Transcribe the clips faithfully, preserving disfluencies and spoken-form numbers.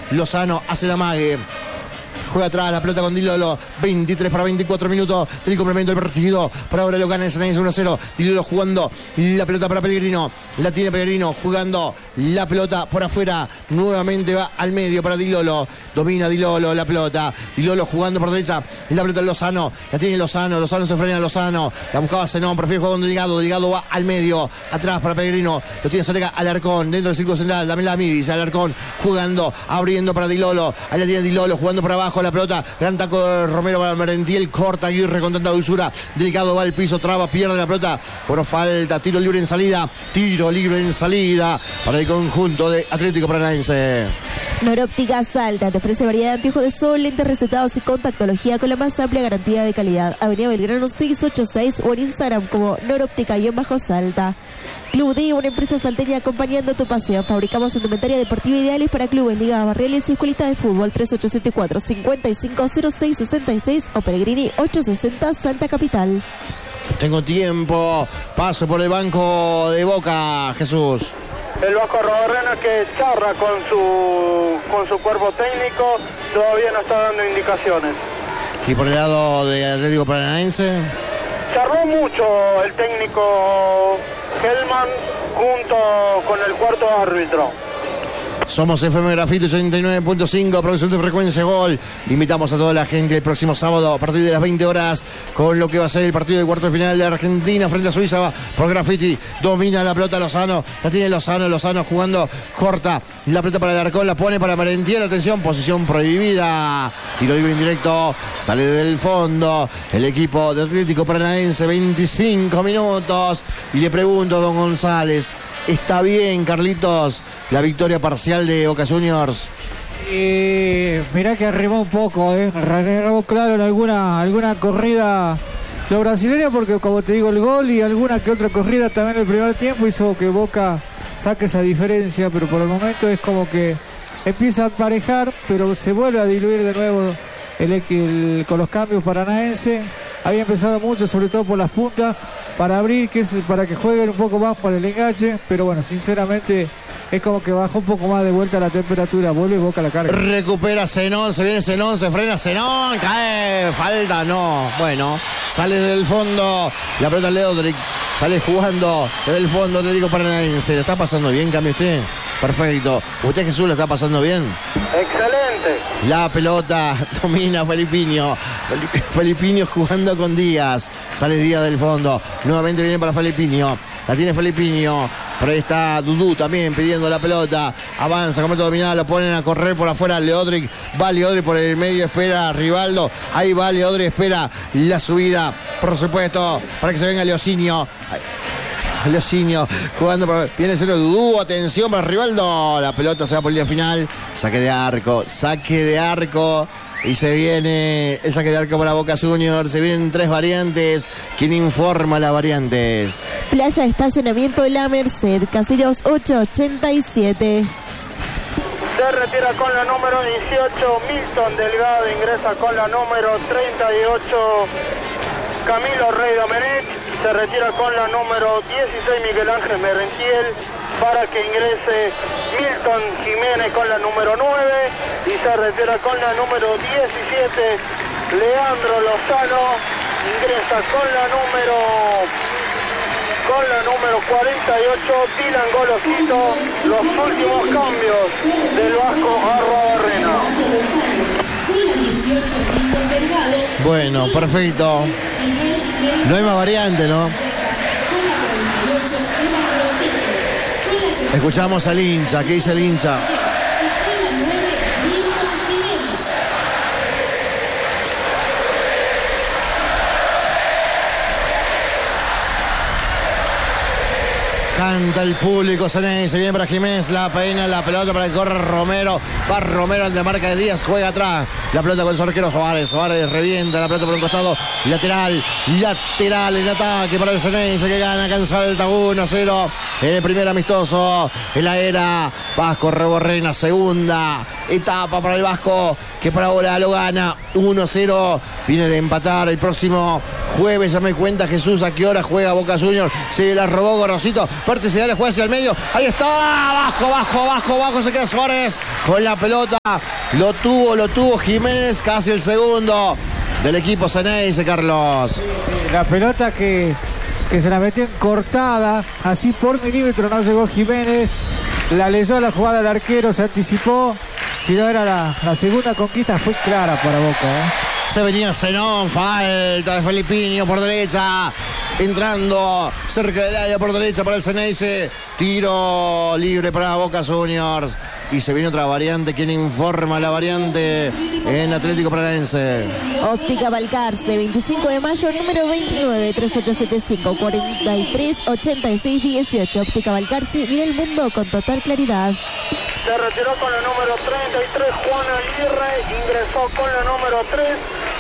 Lozano hace la mague. Juega atrás la pelota con Di Lolo. veintitrés para veinticuatro minutos del complemento del partido. Por ahora lo gana el Ceneice uno a cero. Di Lolo jugando la pelota para Pellegrino. La tiene Pellegrino jugando la pelota por afuera. Nuevamente va al medio para Di Lolo. Domina Di Lolo la pelota. Di Lolo jugando por derecha. La pelota de Lozano. La tiene Lozano. Lozano se frena a Lozano. La buscaba Zenón. Prefiere jugar con Delgado. Delgado va al medio. Atrás para Pellegrino. Lo tiene cerca Alarcón. Dentro del círculo central. Dame la Miris. Alarcón jugando. Abriendo para Di Lolo. Ahí la tiene Di Lolo jugando por abajo. La pelota, gran taco de Romero para Merentiel, corta Aguirre con tanta dulzura. Delgado va al piso, traba, pierde la pelota. Por falta, tiro libre en salida. Tiro libre en salida para el conjunto de Atlético Paranaense. Noróptica Salta te ofrece variedad de anteojos de sol, lentes recetados y contactología con la más amplia garantía de calidad. Avenida Belgrano seiscientos ochenta y seis o en Instagram como Noróptica-Salta. Club D, una empresa salteña acompañando tu pasión. Fabricamos indumentaria deportiva ideales para clubes, ligas, barriales y escuelitas de fútbol. Tres ocho siete cuatro, cinco cinco cero seis seis seis o Pellegrini ochocientos sesenta Santa Capital. Tengo tiempo, paso por el banco de Boca, Jesús. El Vasco Arrobarrena que charla con su, con su cuerpo técnico, todavía no está dando indicaciones. ¿Y por el lado de Atlético Paranaense? Charló mucho el técnico Hellman junto con el cuarto árbitro. Somos F M Grafito ochenta y nueve punto cinco, producción de Frecuencia Gol. Invitamos a toda la gente el próximo sábado a partir de las veinte horas con lo que va a ser el partido de cuarto de final de Argentina frente a Suiza por Graffiti. Domina la pelota Lozano, la tiene Lozano, Lozano jugando corta. La pelota para Alarcón, la pone para Merentiel. Atención, posición prohibida. Tiro libre indirecto, sale del fondo el equipo de Atlético Paranaense. veinticinco minutos. Y le pregunto a don González, ¿está bien, Carlitos, la victoria parcial de Boca Juniors? Eh, mirá que arrimó un poco, eh. arrimó claro en alguna, alguna corrida lo brasileño, porque como te digo, el gol y alguna que otra corrida también en el primer tiempo hizo que Boca saque esa diferencia, pero por el momento es como que empieza a emparejar, pero se vuelve a diluir de nuevo el, el, con los cambios paranaenses. Había empezado mucho, sobre todo por las puntas, para abrir, que es para que jueguen un poco más por el enganche, pero bueno, sinceramente es como que bajó un poco más de vuelta la temperatura, vuelve Boca a la carga. Recupera Zenón, se viene Zenón, se frena Zenón, cae, falta, no, bueno, sale del fondo, la pelota Leodric, sale jugando desde el fondo Atlético Paranaense. ¿Le está pasando bien, cambio usted? Perfecto. ¿Usted, Jesús, lo está pasando bien? Excelente. La pelota domina Felipinho. Felipinho jugando con Díaz. Sale Díaz del fondo. Nuevamente viene para Felipinho. La tiene Felipinho. Por ahí está Dudú también pidiendo la pelota. Avanza, completo dominado. Lo ponen a correr por afuera. Leodric. Va Leodric por el medio. Espera a Rivaldo. Ahí va Leodric. Espera la subida. Por supuesto. Para que se venga Leocinio. Leocinio jugando por... Viene el cero Dudú. Atención para Rivaldo. La pelota se va por el día final. Saque de arco. Saque de arco. Y se viene el saque de arco para Boca Juniors. Se vienen tres variantes. ¿Quién informa las variantes? Playa Estacionamiento La Merced, Caseros ochocientos ochenta y siete. Se retira con la número dieciocho Milton Delgado, ingresa con la número treinta y ocho Camilo Rey Domenech. Se retira con la número dieciséis Miguel Ángel Merentiel para que ingrese Milton Jiménez con la número nueve y se retira con la número diecisiete Leandro Lozano, ingresa con la número con la número cuarenta y ocho Dylan Golosito. Los últimos cambios del Vasco Arrobarrena. Bueno, perfecto. No hay más variante, ¿no? Escuchamos al hincha. ¿Qué dice el hincha? Canta el público, se viene para Jiménez, la peina, la pelota para el corre Romero, va Romero al de marca de Díaz, juega atrás, la pelota con su arquero Suárez, Suárez revienta la pelota por un costado, lateral, lateral en ataque para el Ceneice que gana acá en Salta uno a cero, el primer amistoso, en la era Vasco Arrobarrena, segunda etapa para el Vasco, que por ahora lo gana uno a cero, viene de empatar el próximo jueves, ya me cuenta Jesús a qué hora juega Boca Juniors. Se la robó Gorosito, parte se da, le juega hacia el medio. Ahí está, bajo, bajo, bajo, bajo, se queda Suárez con la pelota. Lo tuvo, lo tuvo Jiménez, casi el segundo del equipo Ceneice, Carlos. La pelota que, que se la metió en cortada, así por milímetro no llegó Jiménez. La leyó la jugada del arquero, se anticipó. Si no era la, la segunda conquista, fue clara para Boca, ¿eh? Se venía Zenón, falta de Felipinho por derecha, entrando cerca del área por derecha para el Ceneice. Tiro libre para Boca Juniors. Y se viene otra variante. ¿Quién informa la variante en Atlético Paranaense? Óptica Balcarce, veinticinco de mayo, número veintinueve, treinta y ocho setenta y cinco, cuarenta y tres, ochenta y seis, dieciocho. Óptica Balcarce, mira el mundo con total claridad. Se retiró con la número treinta y tres Juan Aguirre, ingresó con la número tres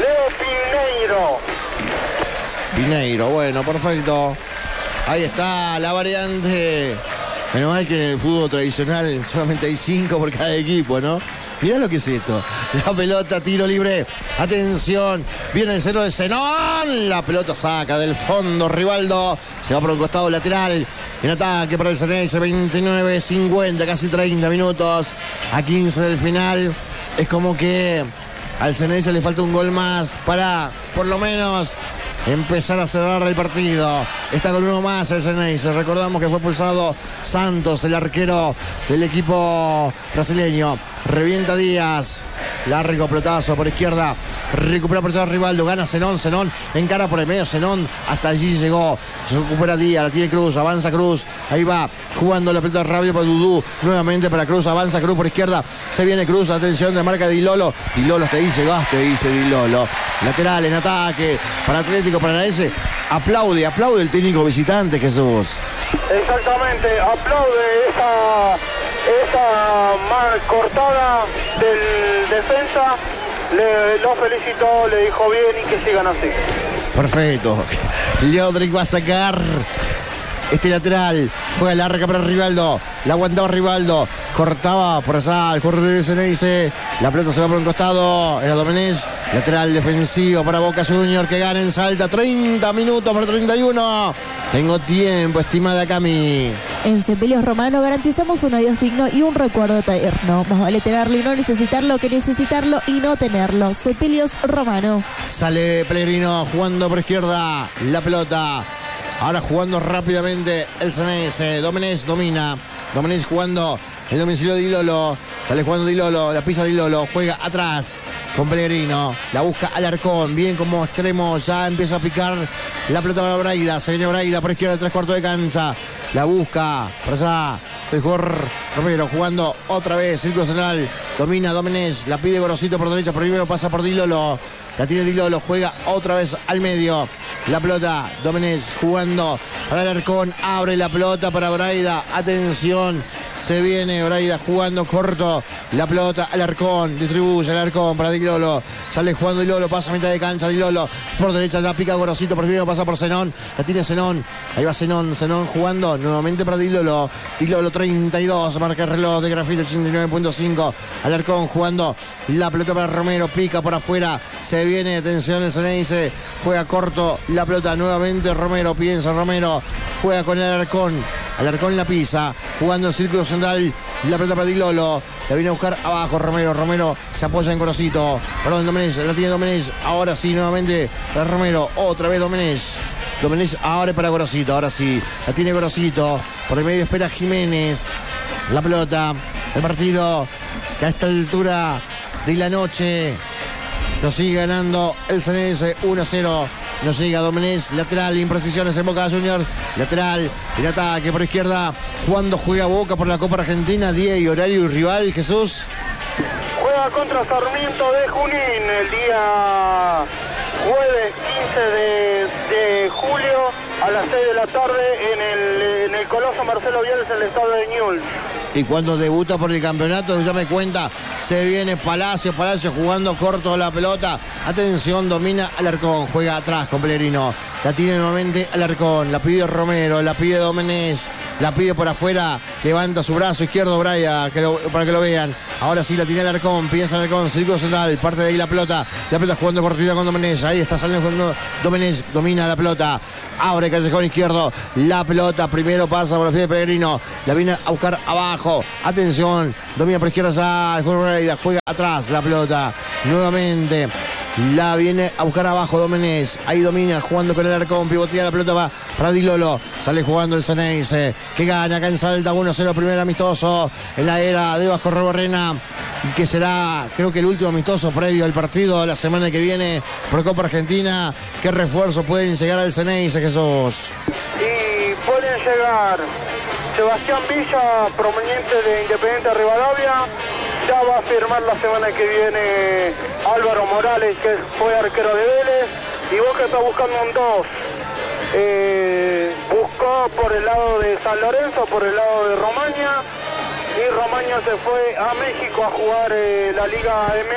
Leo Pineiro. Pineiro, bueno, perfecto. Ahí está la variante. Menos mal que en el fútbol tradicional solamente hay cinco por cada equipo, ¿no? Mirá lo que es esto. La pelota, tiro libre. Atención. Viene el cero de Zenón. La pelota saca del fondo Rivaldo. Se va por un costado lateral. En ataque para el Ceneice. veintinueve cincuenta, casi treinta minutos. A quince del final. Es como que al Ceneice le falta un gol más para, por lo menos, empezar a cerrar el partido. Está con uno más el Ceneice. Recordamos que fue expulsado Santos, el arquero del equipo brasileño. Revienta Díaz. Largo pelotazo por izquierda. Recupera por el Rivaldo. Gana Zenón. Zenón encara por el medio. Zenón hasta allí llegó. Se recupera Díaz. La tiene Cruz. Avanza Cruz. Ahí va jugando la pelota rápido para Dudú. Nuevamente para Cruz. Avanza Cruz por izquierda. Se viene Cruz. Atención de marca Di Lolo. Di Lolo te dice gas, te dice Di Lolo. Lateral en ataque para Atlético Paranaense. Aplaude, aplaude el técnico visitante, Jesús. Exactamente, aplaude esa, esa mar cortada del defensa. Le, lo felicitó, le dijo bien y que sigan así. Perfecto. Leodric va a sacar este lateral. Juega larga para Rivaldo. La aguantaba Rivaldo. Cortaba por allá el corredor de Ceneice. La pelota se va por un costado. Era Domenech. Lateral defensivo para Boca Juniors que gana en Salta. treinta minutos por treinta y uno. Tengo tiempo, estimada Cami. En Cepelios Romano garantizamos un adiós digno y un recuerdo eterno. Más vale tenerlo y no necesitarlo que necesitarlo y no tenerlo. Cepelios Romano. Sale Pellegrino jugando por izquierda. La pelota. Ahora jugando rápidamente el Ceneice. Domenech domina. Domenech jugando el domicilio de Di Lolo. Sale jugando Di Lolo. La pisa Di Lolo. Juega atrás con Pellegrino. La busca Alarcón. Bien como extremo. Ya empieza a picar la pelota para Braida. Se viene Braida por izquierda. Tres cuartos de cancha. La busca. Por allá. Mejor Romero jugando otra vez. Círculo central. Domina Domenech. La pide Gorosito por derecha. Primero pasa por Di Lolo. La tiene Di Lolo. Juega otra vez al medio. La pelota, Domenech jugando para Alarcón, abre la pelota para Braida, atención, se viene Braida jugando corto, la pelota Alarcón, distribuye Alarcón para Di Lolo, sale jugando Di Lolo, pasa a mitad de cancha Di Lolo, por derecha ya pica Gorosito, por primero pasa por Zenón, la tiene Zenón, ahí va Zenón, Zenón jugando nuevamente para Di Lolo, Di Lolo treinta y dos, marca el reloj de Grafito ochenta y nueve punto cinco, Alarcón jugando la pelota para Romero, pica por afuera, se viene, atención el Ceneice, juega corto, la pelota nuevamente Romero, piensa Romero, juega con el Alarcón, Alarcón la pisa, jugando en círculo central, la pelota para Di Lolo, la viene a buscar abajo Romero, Romero se apoya en Gorosito, perdón Domenech, la tiene Domenech, ahora sí nuevamente para Romero, otra vez Domenech, Domenech ahora para Gorosito, ahora sí, la tiene Gorosito, por el medio espera Jiménez, la pelota, el partido que a esta altura de la noche lo sigue ganando el Ceneice uno a cero. Nos llega Domenech, lateral, imprecisiones en Boca Juniors, lateral, el ataque por izquierda, cuando juega Boca por la Copa Argentina, día y horario y rival, Jesús. Juega contra Sarmiento de Junín el día jueves quince de, de julio a las seis de la tarde en el, en el Coloso Marcelo Bielsa, en el estado de Newell's. Y cuando debuta por el campeonato, ya me cuenta, se viene Palacio, Palacio jugando corto la pelota. Atención, domina Alarcón, juega atrás con Pellegrino. La tiene nuevamente Alarcón, la pide Romero, la pide Domenech, la pide por afuera, levanta su brazo izquierdo Braya, que lo, para que lo vean. Ahora sí la tiene Alarcón, piensa Alarcón, círculo central, parte de ahí la pelota, la pelota jugando cortita con Domenech, ahí está saliendo jugando Domenech, domina la pelota, abre callejón izquierdo, la pelota primero pasa por los pies de Pellegrino, la viene a buscar abajo, atención, domina por izquierda ya, juega atrás la pelota, nuevamente. La viene a buscar abajo Domenech. Ahí domina jugando con el Alarcón. Pivotea la pelota va para Di Lolo. Sale jugando el Ceneice, que gana acá en Salta uno cero. Primer amistoso en la era de Vasco Reborrena, que será creo que el último amistoso previo al partido la semana que viene por Copa Argentina. ¿Qué refuerzo pueden llegar al Ceneice, Jesús? Y pueden llegar Sebastián Villa, proveniente de Independiente Rivadavia. Ya va a firmar la semana que viene Álvaro Morales, que fue arquero de Vélez. Y Boca está buscando un dos. Eh, buscó por el lado de San Lorenzo, por el lado de Romaña. Y Romaña se fue a México a jugar eh, la Liga M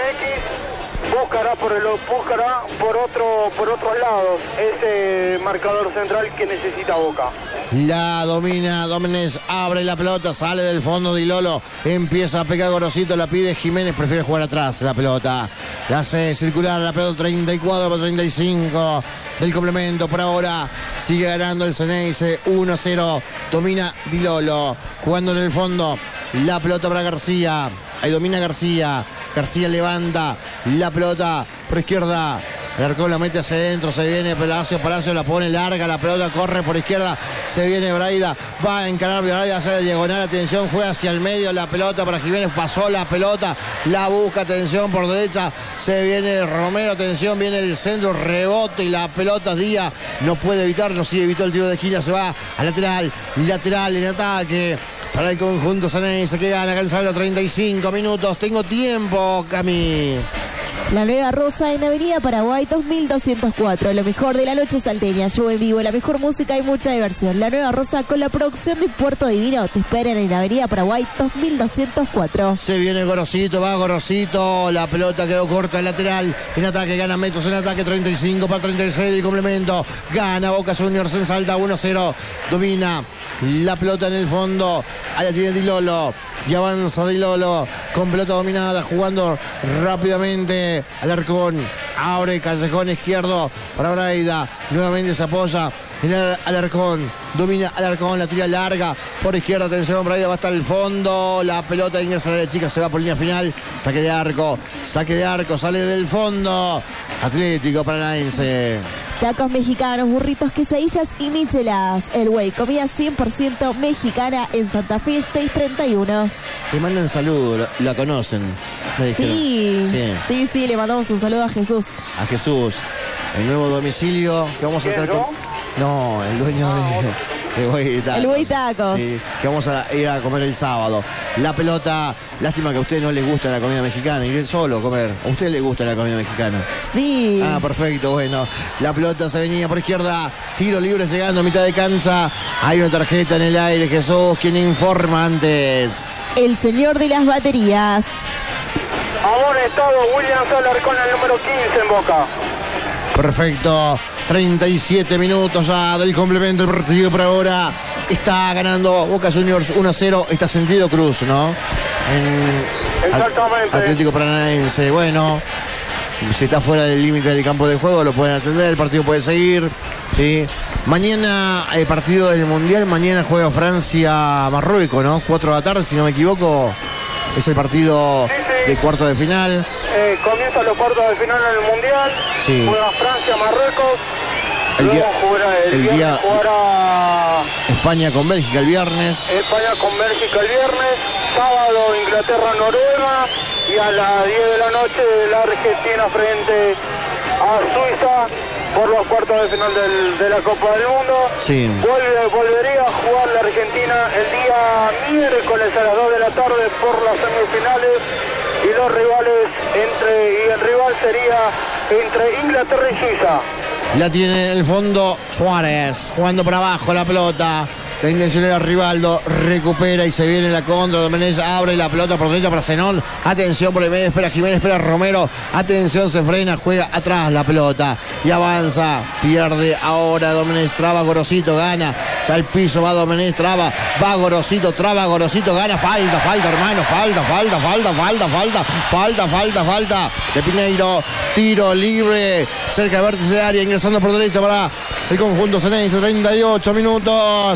X. Buscará por, el, buscará por, otro, por otros lados ese marcador central que necesita Boca. La domina Domenech, abre la pelota, sale del fondo Di Lolo, empieza a pegar Gorosito, la pide Jiménez, prefiere jugar atrás la pelota, la hace circular la pelota treinta y cuatro por treinta y cinco del complemento. Por ahora sigue ganando el Ceneice uno cero, domina Di Lolo, jugando en el fondo, la pelota para García, ahí domina García, García levanta la pelota por izquierda. Alarcón la mete hacia adentro, se viene Palacio, Palacio la pone larga, la pelota corre por izquierda, se viene Braida, va a encarar Braida, hace la diagonal, atención, juega hacia el medio, la pelota para Jiménez, pasó la pelota, la busca, atención por derecha, se viene Romero, atención, viene el centro, rebote y la pelota Díaz no puede evitarlo, sí evitó el tiro de esquina, se va al lateral, lateral en ataque. Para el conjunto Ceneice que gana, alcanzando treinta y cinco minutos. Tengo tiempo, Cami. La Nueva Rosa en Avenida Paraguay dos mil doscientos cuatro. Lo mejor de la noche salteña. Show en vivo, la mejor música y mucha diversión. La Nueva Rosa con la producción de Puerto Divino. Te esperan en Avenida Paraguay dos mil doscientos cuatro. Se viene Gorosito, va Gorosito. La pelota quedó corta el lateral. En ataque gana metros en ataque. treinta y cinco para treinta y seis del complemento. Gana Boca Juniors en Salta uno cero. Domina la pelota en el fondo. Ahí la tiene Di Lolo. Y avanza Di Lolo con pelota dominada, jugando rápidamente Alarcón. Abre callejón izquierdo para Braida. Nuevamente se apoya en el Alarcón. Domina Alarcón, la tira larga por izquierda. Atención, Braida va hasta el fondo. La pelota ingresa a la chica, se va por línea final. Saque de arco, saque de arco, sale del fondo. Atlético Paranaense. Tacos mexicanos, burritos, quesadillas y micheladas. El Güey, comida cien por ciento mexicana en Santa Fe seiscientos treinta y uno. Te mandan saludos, la, la conocen. Sí, sí, sí, sí, le mandamos un saludo a Jesús. A Jesús, el nuevo domicilio que vamos a estar con... No, el dueño de, de Güey Tacos. El Güey Tacos. Sí, que vamos a ir a comer el sábado. La pelota, lástima que a usted no les gusta la comida mexicana, ir solo a comer. ¿A usted le gusta la comida mexicana? Sí. Ah, perfecto, bueno. La pelota se venía por izquierda, tiro libre llegando a mitad de cancha. Hay una tarjeta en el aire, Jesús, quien informa antes. El señor de las baterías. Amonestado William Alarcón, el número quince en Boca. Perfecto, treinta y siete minutos ya del complemento del partido por ahora. Está ganando Boca Juniors uno a cero. Está sentido Cruz, ¿no? En Exactamente. Atlético Paranaense. Bueno, si está fuera del límite del campo de juego, lo pueden atender. El partido puede seguir. Sí. Mañana el partido del Mundial. Mañana juega Francia-Marruecos, ¿no? cuatro de la tarde, si no me equivoco. Es el partido sí, sí. de cuarto de final. Eh, comienzan los cuartos de final en el Mundial. Sí. Juega Francia-Marruecos. El Luego día, jugará el, el viernes día jugará España con Bélgica el viernes. España con Bélgica el viernes. Sábado Inglaterra-Noruega. Y a las diez de la noche la Argentina frente a Suiza por los cuartos de final del, de la Copa del Mundo. Sí. Vuelve, volvería a jugar la Argentina el día miércoles a las dos de la tarde por las semifinales. Y los rivales entre y el rival sería entre Inglaterra y Suiza. La tiene en el fondo Suárez, jugando para abajo la pelota. La intención era Rivaldo, recupera y se viene la contra. Domenech abre la pelota por derecha para Zenón. Atención por el medio, espera Jiménez, espera Romero. Atención, se frena, juega atrás la pelota y avanza. Pierde ahora Domenech, traba Gorosito, gana. Al piso va Domenech, traba, va Gorosito, traba Gorosito, gana. Falta, falta, hermano, falta, falta, falta, falta, falta, falta, falta, falta. De Pineiro, tiro libre, cerca del vértice de área, ingresando por derecha para el conjunto Ceneice. treinta y ocho minutos.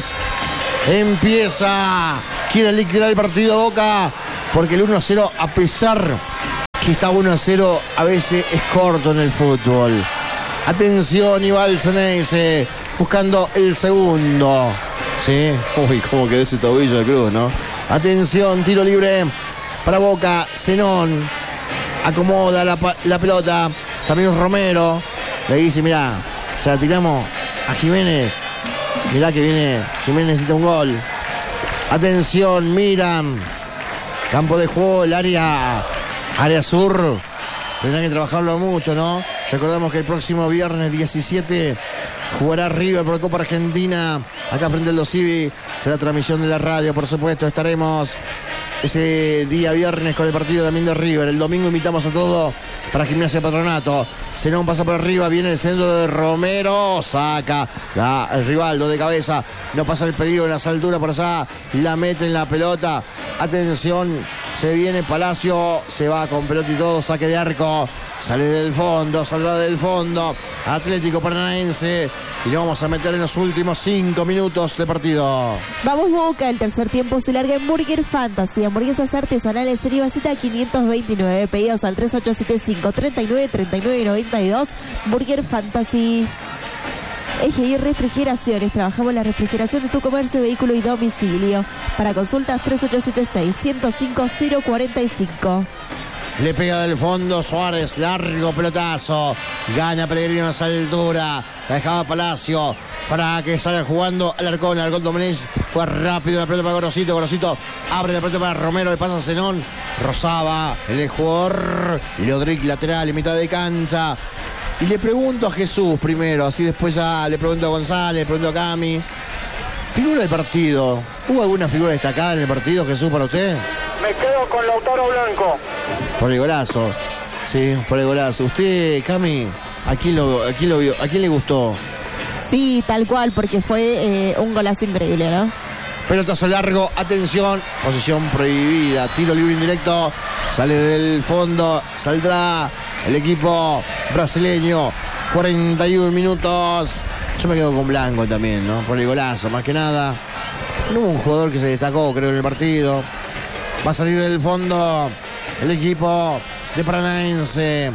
Empieza, quiere liquidar el partido Boca, porque el uno a cero, a pesar que está uno a cero, a veces es corto en el fútbol. Atención, y va el Ceneice buscando el segundo. Sí, uy, cómo quedó ese tobillo de Cruz, ¿no? Atención, tiro libre para Boca. Zenón acomoda la, la pelota. También Romero le dice, mirá, se la tiramos a Jiménez. Mirá que viene, Jiménez necesita un gol. Atención, miran. Campo de juego, el área, área sur. Tendrán que trabajarlo mucho, ¿no? Recordamos que el próximo viernes diecisiete jugará River por Copa Argentina. Acá frente al Los Civi. Será transmisión de la radio, por supuesto. Estaremos ese día viernes con el partido también de River. El domingo invitamos a todos para Gimnasia Patronato. Zenón pasa por arriba, viene el centro de Romero, saca la, el Rivaldo de cabeza, no pasa el peligro en las alturas, por allá la mete en la pelota. Atención, se viene Palacio, se va con pelota y todo, saque de arco, sale del fondo, saldrá del fondo. Atlético Paranaense, y lo vamos a meter en los últimos cinco minutos de partido. Vamos Boca, el tercer tiempo se larga en Burger Fantasy, hamburguesas artesanales en Ibacita quinientos veintinueve, pedidos al tres ocho siete cinco, treinta y nueve, treinta y nueve, noventa y dos. Burger Fantasy. Eje y Refrigeraciones, trabajamos la refrigeración de tu comercio, vehículo y domicilio. Para consultas tres ocho siete seis, uno cero cinco, cero cuatro cinco. Le pega del fondo Suárez, largo pelotazo, gana Pellegrino a esa altura, la dejaba Palacio para que salga jugando Alarcón, Alarcón Domenech, juega rápido la pelota para Gorosito, Gorosito abre la pelota para Romero, le pasa a Zenón, Rosaba, el jugador, Leodric lateral en mitad de cancha. Y le pregunto a Jesús primero, así después ya le pregunto a González, le pregunto a Cami. Figura del partido, ¿hubo alguna figura destacada en el partido, Jesús, para usted? Me quedo con Lautaro Blanco. Por el golazo, sí, por el golazo. Usted, Cami, ¿a quién lo, a quién lo vio? ¿A quién le gustó? Sí, tal cual, porque fue eh, un golazo increíble, ¿no? Pelotazo largo, atención, posición prohibida, tiro libre indirecto, sale del fondo, saldrá el equipo brasileño, cuarenta y uno minutos. Yo me quedo con Blanco también, ¿no? Por el golazo, más que nada. No hubo un jugador que se destacó, creo, en el partido. Va a salir del fondo el equipo de Paranaense,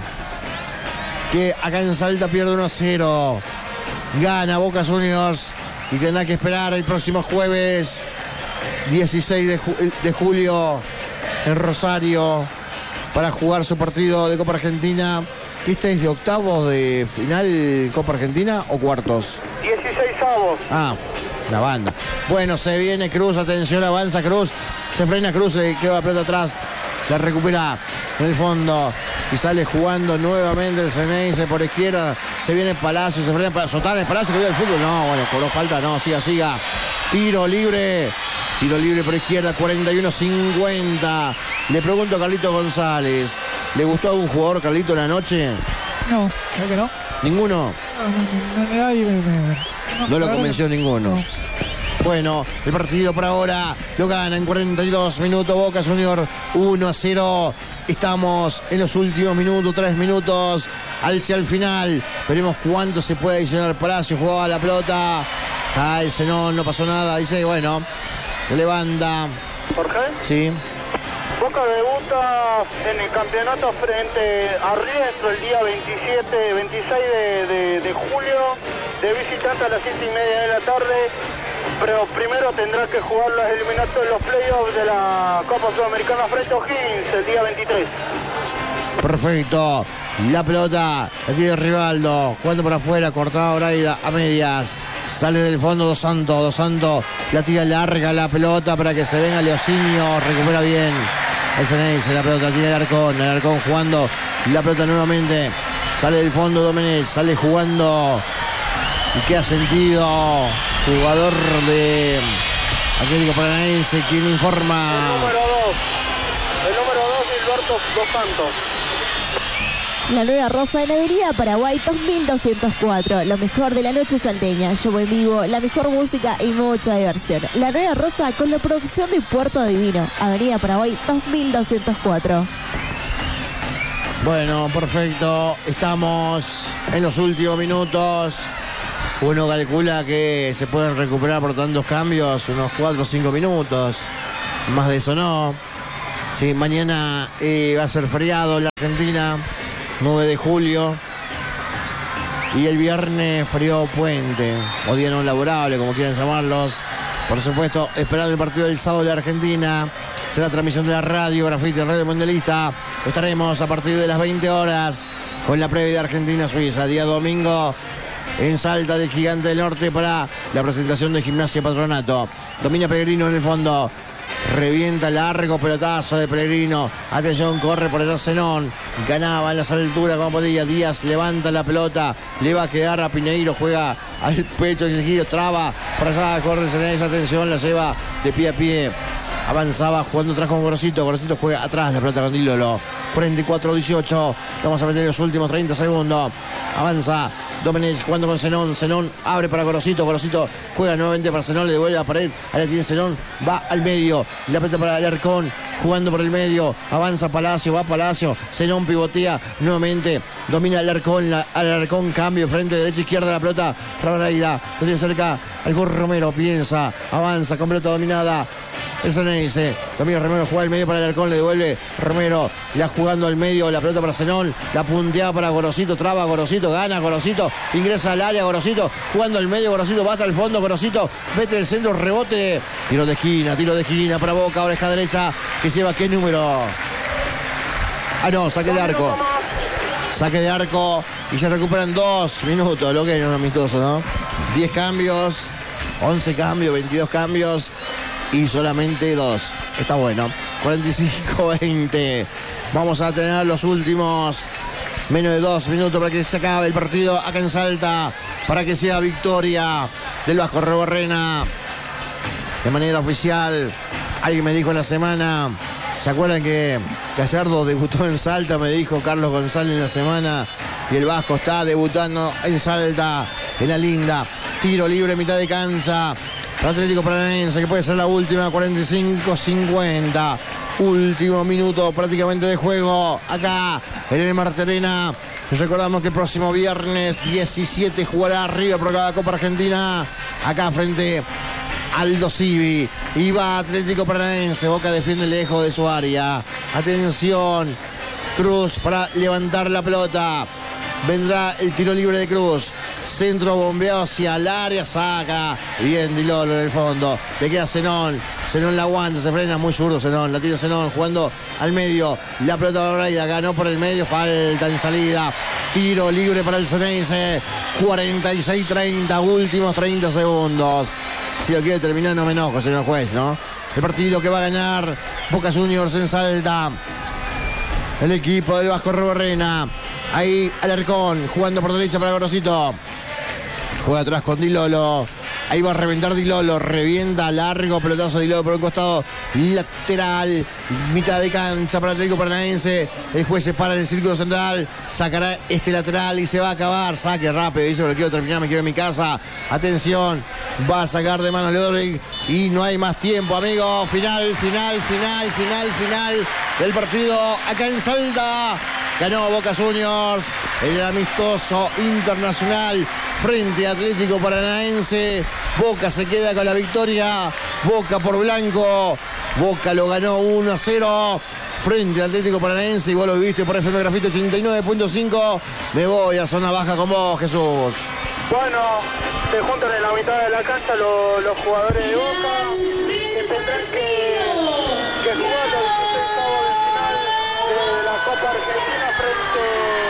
que acá en Salta pierde uno a cero. Gana Boca Juniors y tendrá que esperar el próximo jueves dieciséis de, ju de julio en Rosario para jugar su partido de Copa Argentina. ¿Este es de octavos de final Copa Argentina o cuartos? dieciseisavos. Ah, la banda. Bueno, se viene Cruz, atención, avanza Cruz, se frena Cruz, se queda la pelota atrás, la recupera en el fondo y sale jugando nuevamente el Ceneice por izquierda. Se viene Palacio, se frena para Sotana, Palacio que viene el fútbol. No, bueno, cobró falta, no, siga, siga. Tiro libre, tiro libre por izquierda, cuarenta y uno cincuenta. Le pregunto a Carlito González, ¿le gustó algún jugador, Carlito, en la noche? No, creo que no. ¿Ninguno? No, no, no, nadie me, me- No no, lo la convenció verdad que- ninguno. no. Bueno, el partido por ahora lo gana en cuarenta y dos minutos Boca Junior uno a cero. Estamos en los últimos minutos, tres minutos hacia el final. Veremos cuánto se puede adicionar. Palacio jugaba la pelota. Cae Zenón, no pasó nada. Dice, bueno, se levanta. Jorge. Sí. Boca debuta en el campeonato frente a Riestra el día veintisiete, veintiséis de, de, de julio, de visitante a las siete y media de la tarde. Pero primero tendrá que jugar los eliminatorios, los playoffs de la Copa Sudamericana frente a O'Higgins el día veintitrés. Perfecto. La pelota la tiene Rivaldo. Jugando por afuera, cortada Braida a medias. Sale del fondo Dos Santos. Dos Santos la tira larga la pelota para que se venga Leocinio. Recupera bien el Ceneice. La pelota tiene el Alarcón. El Alarcón jugando la pelota nuevamente. Sale del fondo Domenech. Sale jugando. Y queda sentido jugador de Atlético Paranaense, quien informa. El número dos. El número dos, Gilberto Dos Santos. La Nueva Rosa en Avenida Paraguay dos mil doscientos cuatro. Lo mejor de la noche salteña. Show en vivo, la mejor música y mucha diversión. La Nueva Rosa con la producción de Puerto Divino. Avenida Paraguay dos mil doscientos cuatro. Bueno, perfecto. Estamos en los últimos minutos. Uno calcula que se pueden recuperar por tantos cambios unos cuatro o cinco minutos. Más de eso no. Sí, mañana eh, va a ser feriado en la Argentina. nueve de julio. Y el viernes feriado puente. O día no laborable, como quieran llamarlos. Por supuesto, esperar el partido del sábado de la Argentina. Será transmisión de la radio, Grafiti, Radio Mundialista. Estaremos a partir de las veinte horas con la previa de Argentina-Suiza. Día domingo en Salta del Gigante del Norte para la presentación de Gimnasia Patronato. Domina Pellegrino en el fondo. Revienta largo pelotazo de Pellegrino. Atención, corre por allá Zenón. Ganaba en las alturas como podía. Díaz levanta la pelota. Le va a quedar a Pineiro. Juega al pecho exigido. Traba. Por allá corre Zenés. Atención, la lleva de pie a pie. Avanzaba jugando atrás con Gorosito. Gorosito juega atrás la pelota con Dilolo. cuarenta y cuatro dieciocho. Vamos a meter los últimos treinta segundos. Avanza Domenech jugando con Zenón. Zenón abre para Gorosito. Gorosito juega nuevamente para Zenón. Le devuelve a la pared. Ahí tiene Zenón. Va al medio. La pelota para Alarcón. Jugando por el medio. Avanza Palacio. Va Palacio. Zenón pivotea nuevamente. Domina Alarcón. La, Alarcón cambio. Frente, derecha, izquierda. La pelota para Braida. Lo tiene cerca. El gol Romero. Piensa. Avanza con pelota dominada. El Ceneice. Domina Romero, juega al medio para Alarcón, le devuelve Romero, ya jugando al medio, la pelota para Zenón, la puntea para Gorosito, traba Gorosito, gana Gorosito, ingresa al área Gorosito, jugando al medio, Gorosito va hasta el fondo, Gorosito, mete el centro, rebote, tiro de esquina, tiro de esquina para Boca, oreja derecha, que lleva qué número. Ah, no, saque de arco. Saque de arco y ya recuperan dos minutos, lo que es un amistoso, ¿no? diez cambios, once cambios, veintidós cambios. Y solamente dos. Está bueno. cuarenta y cinco veinte. Vamos a tener los últimos menos de dos minutos para que se acabe el partido acá en Salta. Para que sea victoria del Vasco Arrobarrena. De manera oficial. Alguien me dijo en la semana. ¿Se acuerdan que Gallardo debutó en Salta? Me dijo Carlos González en la semana. Y el Vasco está debutando en Salta. En la linda. Tiro libre, mitad de cancha. Atlético Paranaense, que puede ser la última, cuarenta y cinco cincuenta. Último minuto prácticamente de juego acá en el Marterena. Recordamos que el próximo viernes diecisiete jugará River por cada Copa Argentina. Acá frente a Aldo Civi. Y va Atlético Paranaense. Boca defiende lejos de su área. Atención. Cruz para levantar la pelota. Vendrá el tiro libre de Cruz. Centro bombeado hacia el área. Saca. Bien Dilolo en el fondo. Le queda Zenón. Zenón la aguanta. Se frena muy zurdo Zenón. La tira Zenón jugando al medio. La pelota de Braida. Ganó por el medio. Falta en salida. Tiro libre para el Ceneice. cuarenta y seis treinta. Últimos treinta segundos. Si lo quiere terminar no me enojo, señor juez, ¿no? El partido que va a ganar Boca Juniors en Salta. El equipo del Vasco Arrobarrena. Ahí Alarcón jugando por derecha para Gorosito. Juega atrás con Dilolo. Ahí va a reventar Dilolo. Revienta largo. Pelotazo de Dilolo por un costado lateral. Mitad de cancha para Atlético Paranaense. El juez se para en el círculo central. Sacará este lateral y se va a acabar. Saque rápido. Dice que quiero terminar. Me quiero en mi casa. Atención. Va a sacar de manos Leodoric. Y no hay más tiempo, amigo. Final, final, final, final, final del partido acá en Salta. Ganó Boca Juniors el amistoso internacional frente a Atlético Paranaense. Boca se queda con la victoria. Boca por blanco. Boca lo ganó uno a cero frente a Atlético Paranaense. Y vos lo viviste por F M Grafito ochenta y nueve punto cinco. Me voy a zona baja con vos, Jesús. Bueno, se juntan en la mitad de la cancha los, los jugadores de Boca. Que tendrán que, que jugar los octavos de final de la Copa Argentina frente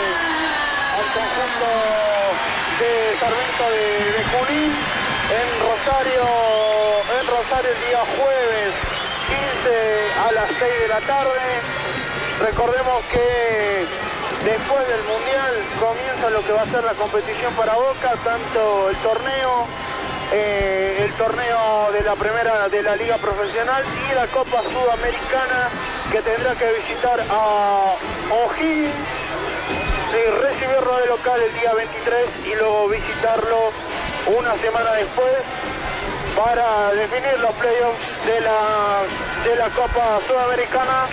al conjunto de Sarmiento de, de Junín en Rosario, en Rosario el día jueves quince a las seis de la tarde. Recordemos que después del Mundial comienza lo que va a ser la competición para Boca, tanto el torneo eh, el torneo de la primera de la Liga Profesional y la Copa Sudamericana, que tendrá que visitar a O'Higgins, eh, recibirlo de local el día veintitrés y luego visitarlo una semana después para definir los playoffs de la, de la Copa Sudamericana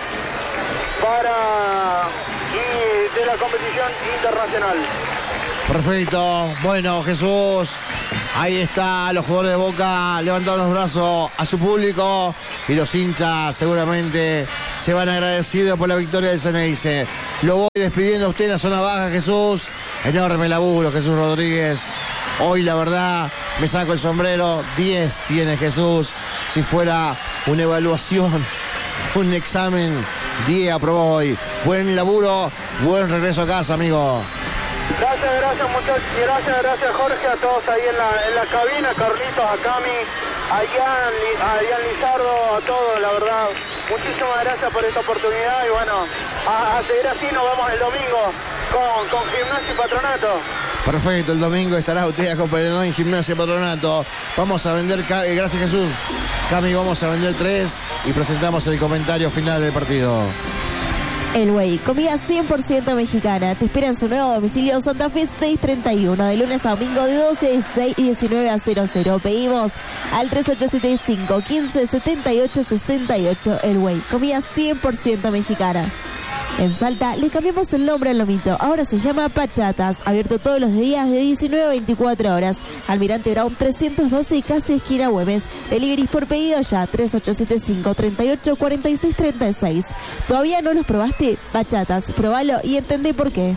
para y de la competición internacional. Perfecto. Bueno, Jesús, ahí está, los jugadores de Boca levantando los brazos a su público y los hinchas seguramente se van agradecidos por la victoria del Ceneice. Lo voy despidiendo a usted en la zona baja, Jesús. Enorme laburo, Jesús Rodríguez. Hoy la verdad me saco el sombrero. diez tiene Jesús. Si fuera una evaluación, un examen, diez aprobó hoy. Buen laburo, buen regreso a casa, amigo. Gracias, gracias muchachos, gracias, gracias Jorge, a todos ahí en la, en la cabina, Carlitos, a Cami, a Ian, a Ian Lizardo, a todos, la verdad. Muchísimas gracias por esta oportunidad y bueno, a, a seguir así, nos vemos el domingo con, con Gimnasia y Patronato. Perfecto, el domingo estará usted acompañado en Gimnasia Patronato. Vamos a vender, eh, gracias Jesús. Cami, vamos a vender tres y presentamos el comentario final del partido. El Güey, comida cien por ciento mexicana. Te espera en su nuevo domicilio Santa Fe seiscientos treinta y uno, de lunes a domingo de doce a dieciséis y diecinueve a cero cero. Pedimos al tres ocho siete cinco, quince, setenta y ocho, sesenta y ocho. El Güey, comida cien por ciento mexicana. En Salta le cambiamos el nombre al lomito. Ahora se llama Pachatas. Abierto todos los días de diecinueve a veinticuatro horas. Almirante Brown trescientos doce y casi esquina Güemes. Deliveries por pedido ya. tres ocho siete cinco, treinta y ocho, cuarenta y seis, treinta y seis. ¿Todavía no los probaste? Pachatas. Probalo y entendé por qué.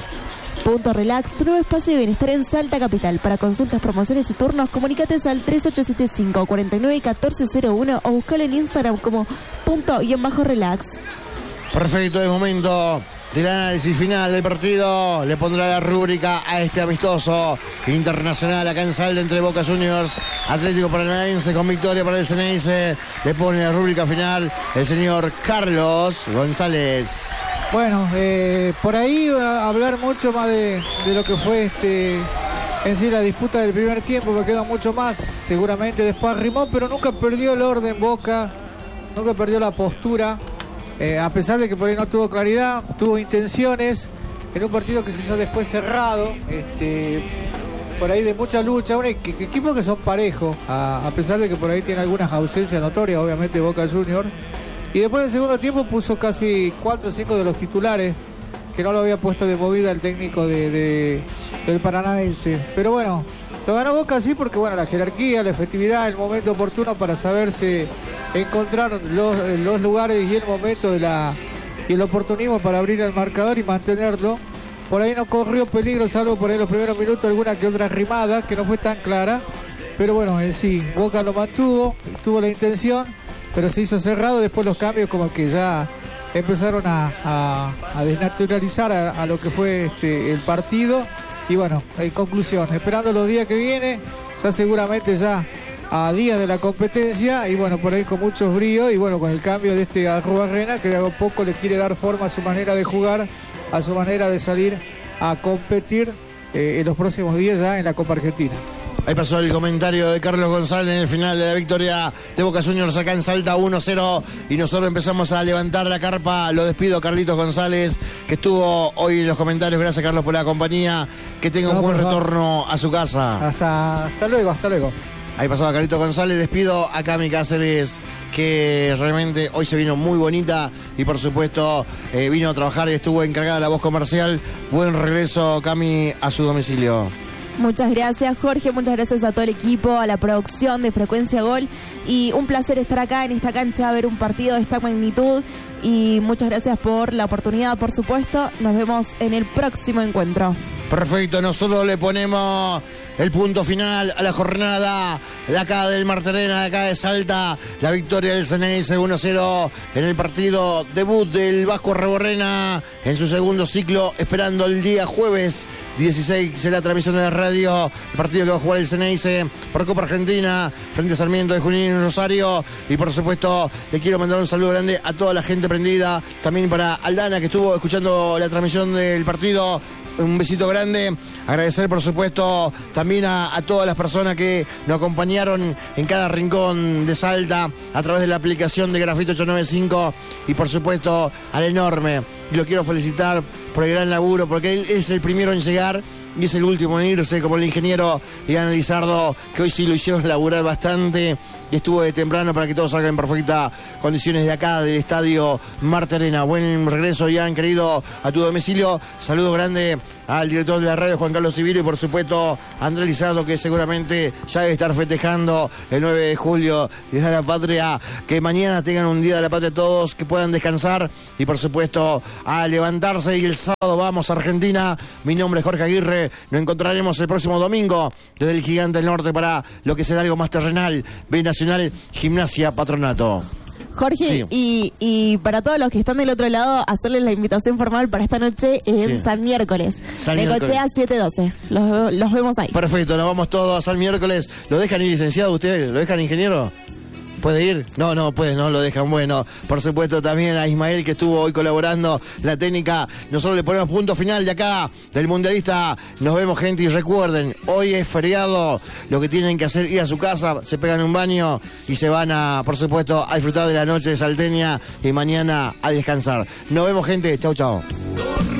Punto Relax, tu nuevo espacio de bienestar en Salta Capital. Para consultas, promociones y turnos, comunícate al tres ocho siete cinco, cuarenta y nueve, catorce cero uno o búscalo en Instagram como punto y en bajo relax. Perfecto, es momento del análisis final del partido. Le pondrá la rúbrica a este amistoso internacional acá en Salta entre Boca Juniors, Atlético Paranaense, con victoria para el Ceneice. Le pone la rúbrica final el señor Carlos González. Bueno, eh, por ahí va a hablar mucho más de, de lo que fue este en sí la disputa del primer tiempo, porque queda mucho más seguramente después arrimó, pero nunca perdió el orden Boca, nunca perdió la postura. Eh, a pesar de que por ahí no tuvo claridad, tuvo intenciones, en un partido que se hizo después cerrado, este, por ahí de mucha lucha, un equipo que son parejos, a, a pesar de que por ahí tiene algunas ausencias notorias, obviamente Boca Junior, y después del segundo tiempo puso casi cuatro o cinco de los titulares, que no lo había puesto de movida el técnico de, de, del Paranaense, pero bueno, lo ganó Boca sí porque bueno, la jerarquía, la efectividad, el momento oportuno para saberse encontrar los, los lugares y el momento de la y el oportunismo para abrir el marcador y mantenerlo. Por ahí no corrió peligro, salvo por ahí los primeros minutos alguna que otra rimada que no fue tan clara, pero bueno, en sí, Boca lo mantuvo, tuvo la intención, pero se hizo cerrado. Después los cambios como que ya empezaron a, a, a desnaturalizar a, a lo que fue este, el partido. Y bueno, en conclusión, esperando los días que vienen, ya seguramente ya a días de la competencia, y bueno, por ahí con muchos bríos, y bueno, con el cambio de este Arrubarrena, que de a poco le quiere dar forma a su manera de jugar, a su manera de salir a competir eh, en los próximos días ya en la Copa Argentina. Ahí pasó el comentario de Carlos González en el final de la victoria de Boca Juniors acá en Salta uno cero, y nosotros empezamos a levantar la carpa. Lo despido, Carlitos González, que estuvo hoy en los comentarios. Gracias, Carlos, por la compañía. Que tenga no, un buen retorno a su casa. Hasta, hasta luego, hasta luego. Ahí pasaba Carlitos González. Despido a Cami Cáceres, que realmente hoy se vino muy bonita y por supuesto eh, vino a trabajar y estuvo encargada de la voz comercial. Buen regreso, Cami, a su domicilio. Muchas gracias, Jorge, muchas gracias a todo el equipo, a la producción de Frecuencia Gol, y un placer estar acá en esta cancha a ver un partido de esta magnitud, y muchas gracias por la oportunidad, por supuesto. Nos vemos en el próximo encuentro. Perfecto, nosotros le ponemos el punto final a la jornada de acá del Marterena, de acá de Salta. La victoria del Ceneice uno cero en el partido debut del Vasco Arrubarrena en su segundo ciclo, esperando el día jueves dieciséis en la transmisión de la radio, el partido que va a jugar el Ceneice por Copa Argentina frente a Sarmiento de Junín en Rosario. Y por supuesto le quiero mandar un saludo grande a toda la gente prendida, también para Aldana, que estuvo escuchando la transmisión del partido. un besito grande. Agradecer, por supuesto, también a, a todas las personas que nos acompañaron en cada rincón de Salta a través de la aplicación de Grafito ocho noventa y cinco y, por supuesto, al enorme. Y lo quiero felicitar por el gran laburo, porque él es el primero en llegar y es el último en irse, como el ingeniero Ian Lizardo, que hoy sí lo hicieron laburar bastante y estuvo de temprano para que todos salgan en perfectas condiciones de acá, del estadio Marte Arena. Buen regreso, Ian, querido, a tu domicilio. Saludos grande al director de la radio, Juan Carlos Civilo, y por supuesto a Andrés Lizardo, que seguramente ya debe estar festejando el nueve de julio, Día de la Patria. Que mañana tengan un Día de la Patria todos, que puedan descansar y, por supuesto, a levantarse. Y el sábado vamos a Argentina. Mi nombre es Jorge Aguirre. Nos encontraremos el próximo domingo desde el Gigante del Norte para lo que será algo más terrenal. B Nacional, Gimnasia Patronato. Jorge, Sí. y, y para todos los que están del otro lado, hacerles la invitación formal para esta noche en Sí. San Miércoles. San Necochea Miércoles. siete doce. Los, los vemos ahí. Perfecto, nos vamos todos al miércoles. ¿Lo dejan ir, licenciado, ustedes? ¿Lo dejan, ingeniero? ¿Puede ir? No, no puede, no lo dejan. Bueno, por supuesto también a Ismael, que estuvo hoy colaborando la técnica. Nosotros le ponemos punto final de acá, del Mundialista. Nos vemos, gente, y recuerden, hoy es feriado. Lo que tienen que hacer es ir a su casa, se pegan un baño y se van a, por supuesto, a disfrutar de la noche salteña y mañana a descansar. Nos vemos, gente. Chau, chau.